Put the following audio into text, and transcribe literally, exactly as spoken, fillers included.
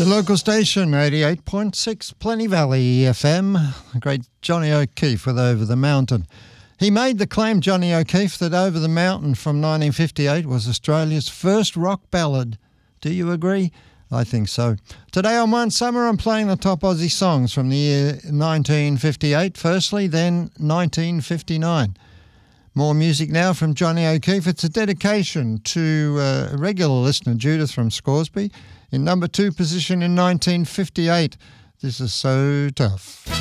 The local station, eighty-eight point six, Plenty Valley F M. The great Johnny O'Keefe with Over the Mountain. He made the claim, Johnny O'Keefe, that Over the Mountain from nineteen fifty-eight was Australia's first rock ballad. Do you agree? I think so. Today on One Summer, I'm playing the top Aussie songs from the year nineteen fifty-eight, firstly, then nineteen fifty-nine. More music now from Johnny O'Keefe. It's a dedication to uh, a regular listener, Judith from Scoresby, in number two position in nineteen fifty-eight. This is So Tough.